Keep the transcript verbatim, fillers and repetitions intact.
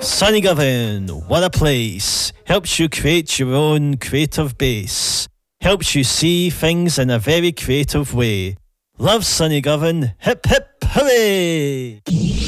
Sunny Govan, what a place. Helps you create your own creative base. Helps you see things in a very creative way. Love Sunny Govan. Hip hip hooray!